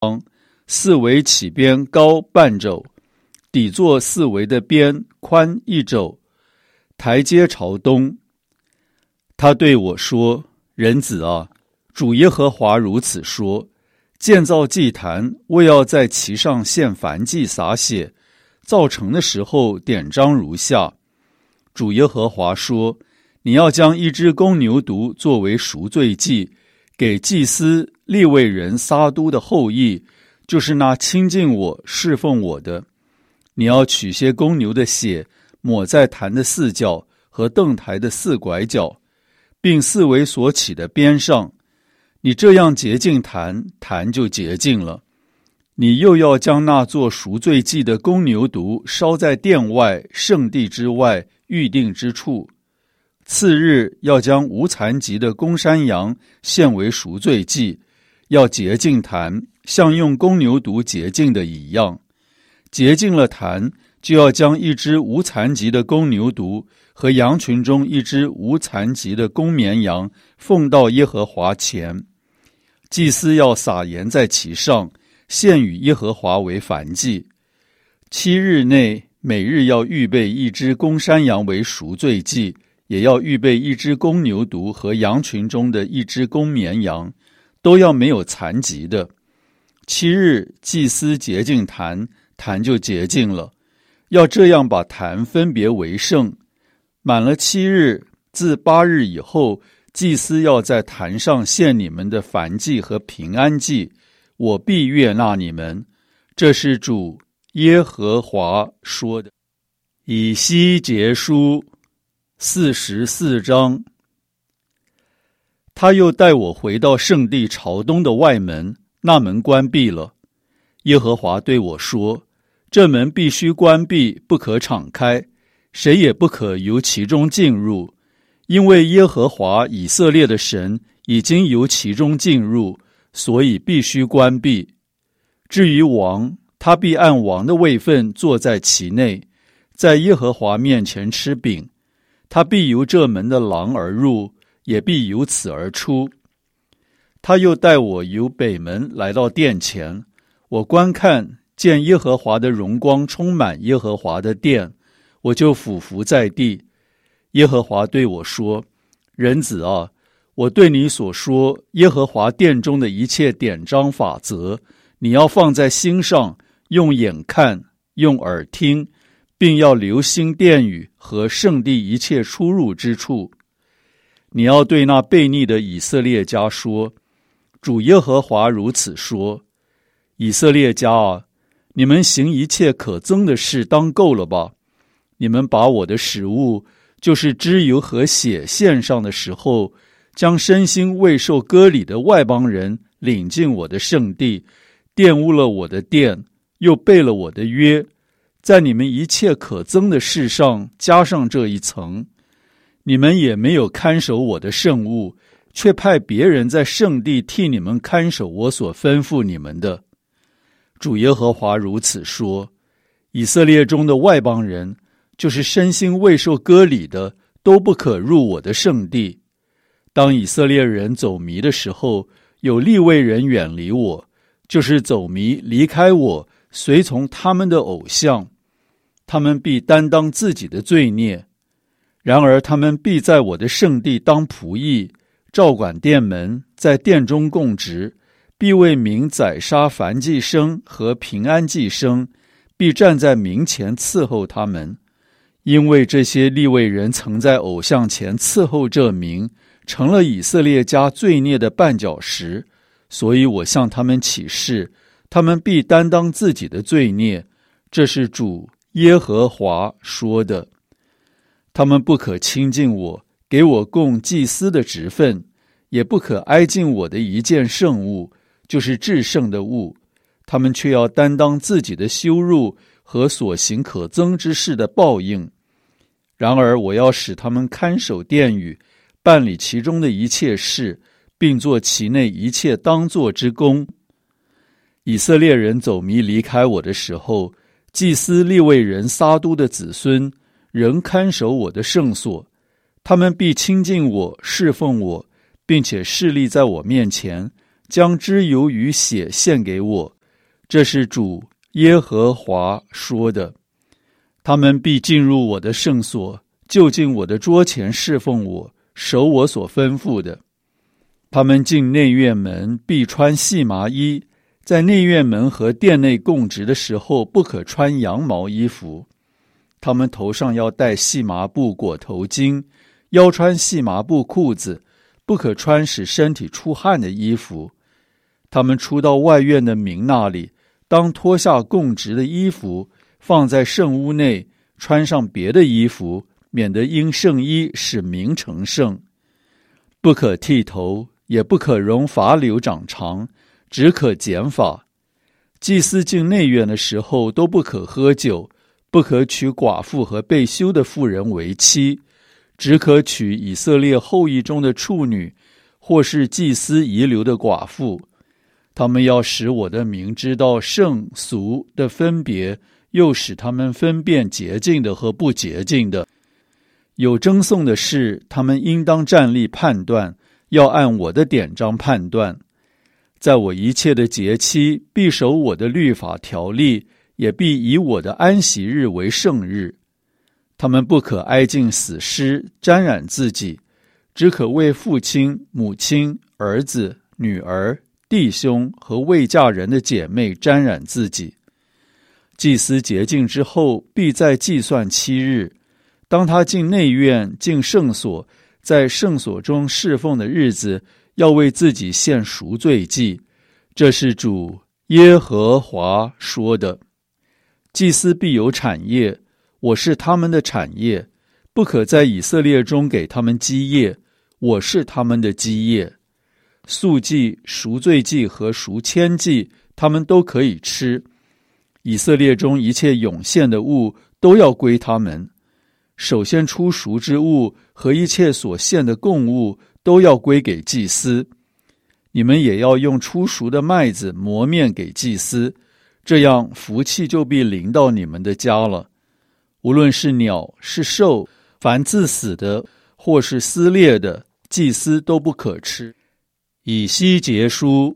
四围起边高半肘，底座四围的边宽一肘，台阶朝东。他对我说：人子啊，主耶和华如此说，建造祭坛，为要在其上献燔祭洒血，造成的时候典章如下。主耶和华说，你要将一只公牛犊作为赎罪祭，给祭司利未人撒督的后裔，就是那亲近我侍奉我的。你要取些公牛的血，抹在坛的四角和灯台的四拐角，并四围所起的边上。你这样洁净坛，坛就洁净了。你又要将那做赎罪祭的公牛犊烧在殿外圣地之外预定之处。次日要将无残疾的公山羊献为赎罪祭，要洁净坛，像用公牛犊洁净的一样。洁净了坛，就要将一只无残疾的公牛犊和羊群中一只无残疾的公绵羊奉到耶和华前。祭司要撒盐在其上，献与耶和华为燔祭。7日内每日要预备一只公山羊为赎罪祭，也要预备一只公牛犊和羊群中的一只公绵羊，都要没有残疾的。7日祭司洁净坛，坛就洁净了。要这样把坛分别为圣。满了7日，自8日以后，祭司要在坛上献你们的燔祭和平安祭，我必悦纳你们。这是主耶和华说的。以西结书44章。他又带我回到圣地朝东的外门，那门关闭了。耶和华对我说，这门必须关闭，不可敞开，谁也不可由其中进入，因为耶和华以色列的神已经由其中进入，所以必须关闭。至于王，他必按王的位分坐在其内，在耶和华面前吃饼。他必由这门的廊而入，也必由此而出。他又带我由北门来到殿前，我观看，见耶和华的荣光充满耶和华的殿，我就俯伏在地。耶和华对我说，人子啊，我对你所说耶和华殿中的一切典章法则，你要放在心上，用眼看，用耳听，并要留心殿宇和圣地一切出入之处。你要对那悖逆的以色列家说，主耶和华如此说，以色列家啊，你们行一切可憎的事当够了吧？你们把我的食物，就是脂油和血献上的时候，将身心未受割礼的外邦人领进我的圣地，玷污了我的殿，又背了我的约，在你们一切可憎的事上加上这一层。你们也没有看守我的圣物，却派别人在圣地替你们看守我所吩咐你们的。主耶和华如此说，以色列中的外邦人，就是身心未受割礼的，都不可入我的圣地。当以色列人走迷的时候，有利未人远离我，就是走迷离开我，随从他们的偶像，他们必担当自己的罪孽。然而他们必在我的圣地当仆役，照管殿门，在殿中供职，必为民宰杀燔祭牲和平安祭牲，必站在民前伺候他们。因为这些利未人曾在偶像前伺候这民，成了以色列家罪孽的绊脚石，所以我向他们起誓，他们必担当自己的罪孽。这是主耶和华说的。他们不可亲近我，给我供祭司的职分，也不可挨近我的一件圣物，就是至圣的物。他们却要担当自己的羞辱和所行可憎之事的报应。然而我要使他们看守殿宇，办理其中的一切事，并做其内一切当做之功。以色列人走迷离开我的时候，祭司利未人撒督的子孙仍看守我的圣所，他们必亲近我，侍奉我，并且侍立在我面前， 将脂油与血献给我。这是主耶和华说的。他们必进入我的圣所，就近我的桌前侍奉我，守我所吩咐的。他们进内院门必穿细麻衣，在内院门和殿内供职的时候，不可穿羊毛衣服。他们头上要戴细麻布裹头巾，腰穿细麻布裤子，不可穿使身体出汗的衣服。他们出到外院的民那里，当脱下供职的衣服，放在圣屋内，穿上别的衣服，免得因圣衣使民成圣。不可剃头，也不可容发绺长长，只可剪发。祭司进内院的时候，都不可喝酒，不可娶寡妇和被休的妇人为妻，只可娶以色列后裔中的处女，或是祭司遗留的寡妇。他们要使我的名知道圣俗的分别，又使他们分辨洁净的和不洁净的。有争讼的事，他们应当站立判断，要按我的典章判断。在我一切的节期，必守我的律法条例，也必以我的安息日为圣日。他们不可挨近死尸，沾染自己，只可为父亲、母亲、儿子、女儿、弟兄和未嫁人的姐妹沾染自己。祭司洁净之后，必再计算7日。当他进内院、进圣所，在圣所中侍奉的日子，要为自己献赎罪祭。这是主耶和华说的。祭司必有产业，我是他们的产业，不可在以色列中给他们基业，我是他们的基业。素祭、赎罪祭和赎愆祭，他们都可以吃。以色列中一切涌现的物都要归他们。首先出赎之物和一切所献的供物都要归给祭司。你们也要用出赎的麦子磨面给祭司，这样福气就必临到你们的家了。无论是鸟是兽，凡自死的或是撕裂的，祭司都不可吃。以西结书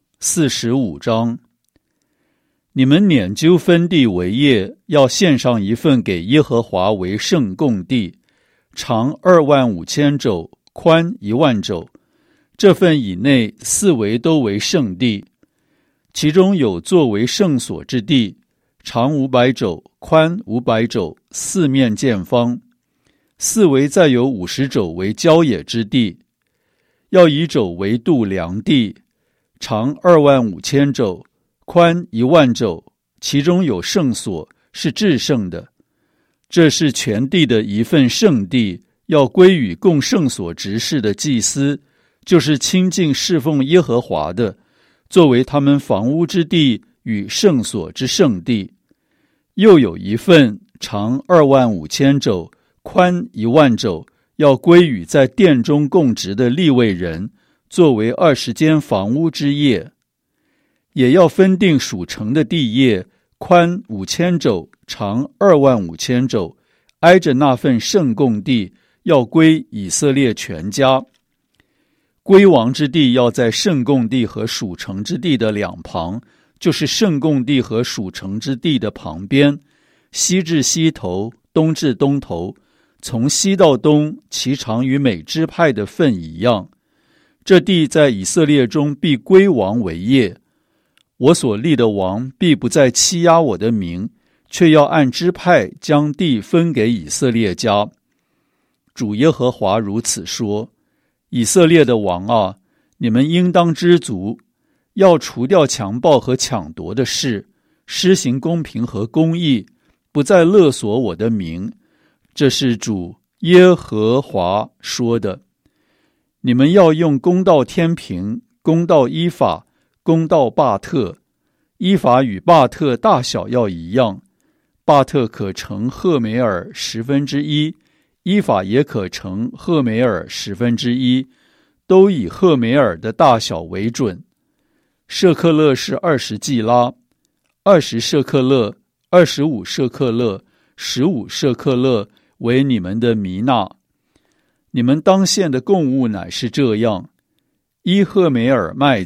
45章。你们捻阄分地为业，要献上一份给耶和华为圣供地，长25000肘，宽10000肘。这份以内4围都为圣地，其中有作为圣所之地，长500肘，宽500肘，四面见方。4围再有50肘为郊野之地，要以肘为度量地，长25000肘，宽10000肘，其中有圣所，是至圣的。这是全地的一份圣地，要归与供圣所执事的祭司，就是亲近侍奉耶和华的，作为他们房屋之地与圣所之圣地。又有一份长25000肘，宽10000肘，要归与在殿中供职的利未人，作为20间房屋之业。也要分定属城的地业，宽5000肘，长25000肘，挨着那份圣供地，要归以色列全家。归王之地要在圣供地和属城之地的两旁，就是圣供地和属城之地的旁边，西至西头，东至东头，从西到东，其长与每支派的份一样。这地在以色列中必归王为业。我所立的王必不再欺压我的名，却要按支派将地分给以色列家。主耶和华如此说：以色列的王啊，你们应当知足，要除掉强暴和抢夺的事，施行公平和公义，不再勒索我的名。这是主耶和华说的。你们要用公道天平，公道依法，公道巴特。依法与巴特大小要一样，巴特可乘赫梅尔1/10，依法也可乘赫梅尔1/10，都以赫梅尔的大小为准。舍克勒是20季拉，20舍克勒，25舍克勒，15舍克勒为你们的弥纳。你们当献的供物乃是这样：1赫梅尔麦子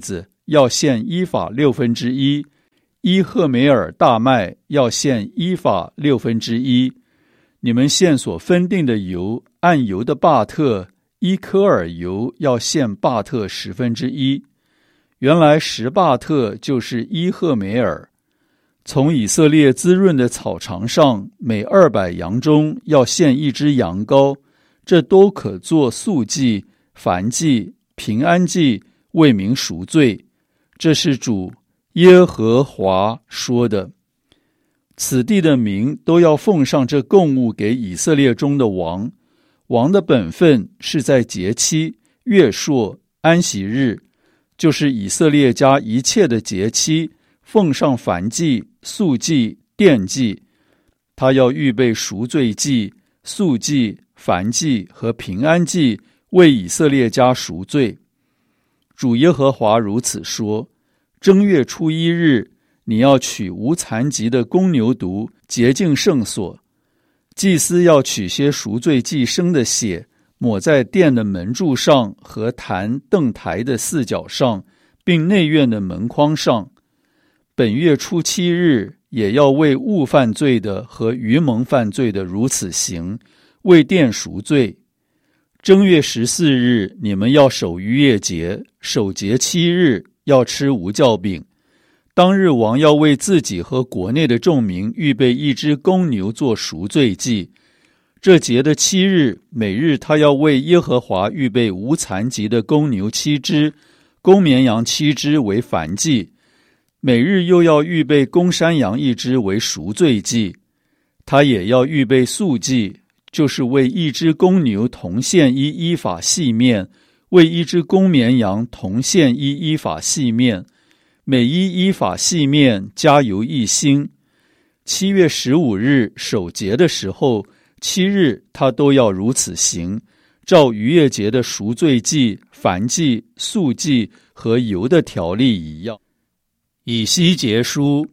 要献伊法1/6，伊赫梅尔大麦要献伊法1/6。你们献所分定的油，按油的巴特，伊科尔油要献巴特1/10。原来10巴特就是伊赫梅尔。从以色列滋润的草场上，每200羊中要献1只羊羔，这都可做素祭、燔祭、平安祭，为民赎罪。这是主耶和华说的。此地的民都要奉上这供物给以色列中的王。王的本分是在节期、月朔、安息日，就是以色列家一切的节期，奉上燔祭、素祭、奠祭。他要预备赎罪祭、素祭、燔祭和平安祭，为以色列家赎罪。主耶和华如此说：正月初1日，你要取无残疾的公牛犊，洁净圣所。祭司要取些赎罪祭牲的血，抹在殿的门柱上和坛凳台的4角上，并内院的门框上。本月初7日，也要为误犯罪的和愚蒙犯罪的如此行，为殿赎罪。正月14日，你们要守逾越节，守节7日，要吃无酵饼。当日王要为自己和国内的众民预备1只公牛做赎罪祭。这节的7日，每日他要为耶和华预备无残疾的公牛7只，公绵羊7只为燔祭。每日又要预备公山羊1只为赎罪祭。他也要预备素祭，就是为1只公牛同献1伊法细面，为1只公绵羊同献1伊法细面，每1伊法细面加油1星。7月15日守节的时候，7日他都要如此行，照逾越节的赎罪祭、燔祭、素祭和油的条例一样。以西结书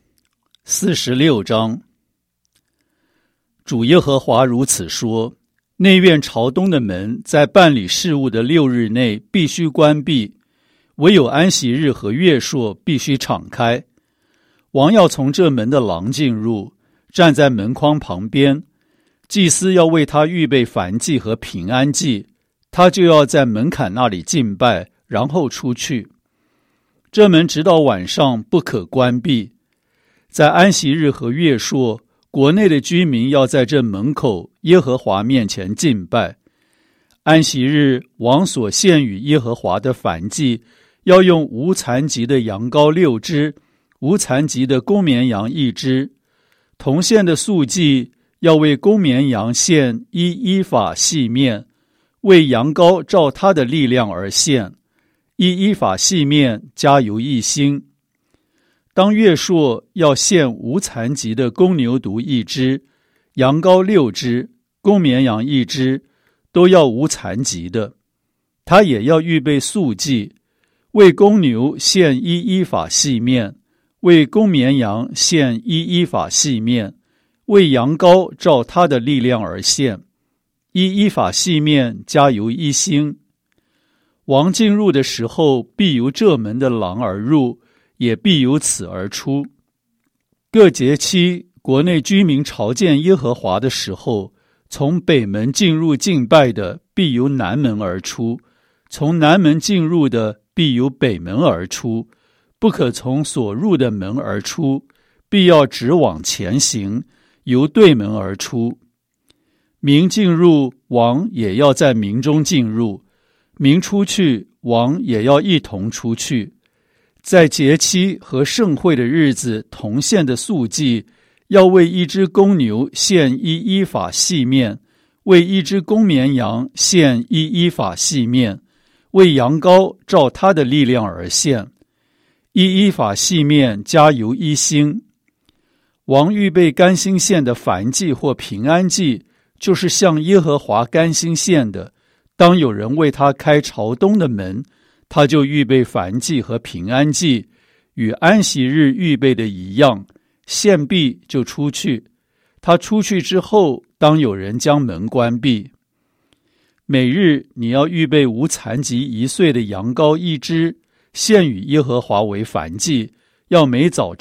46章。主耶和华如此说：内院朝东的门在办理事务的6日内必须关闭，唯有安息日和月朔必须敞开。王要从这门的廊进入，站在门框旁边。祭司要为他预备燔祭和平安祭，他就要在门槛那里敬拜，然后出去。这门直到晚上不可关闭。在安息日和月朔，国内的居民要在这门口耶和华面前敬拜。安息日，王所献与耶和华的燔祭，要用无残疾的羊羔6只，无残疾的公绵羊1只。同献的素祭，要为公绵羊献1伊法细面，为羊羔照他的力量而献，1伊法细面加油1星。当月朔要献无残疾的公牛犊1只，羊羔6只，公绵羊1只，都要无残疾的。他也要预备素祭，为公牛献1伊法细面，为公绵羊献1伊法细面，为羊羔照他的力量而献，1伊法细面加油1星。王进入的时候，必由这门的廊而入，也必由此而出。各节期，国内居民朝见耶和华的时候，从北门进入敬拜的，必由南门而出；从南门进入的，必由北门而出。不可从所入的门而出，必要直往前行，由对门而出。民进入，王也要在民中进入；民出去，王也要一同出去。在节期和盛会的日子同献的素祭，要为1只公牛献1伊法细面，为1只公绵羊献1伊法细面，为羊羔照他的力量而献，1伊法细面加油1星。王预备甘心献的燔祭或平安祭，就是向耶和华甘心献的，当有人为他开朝东的门，他就预备燔祭和平安祭，与安息日预备的一样，献毕就出去。他出去之后，当有人将门关闭。每日你要预备无残疾1岁的羊羔1只， 献与耶和华为燔祭，要每早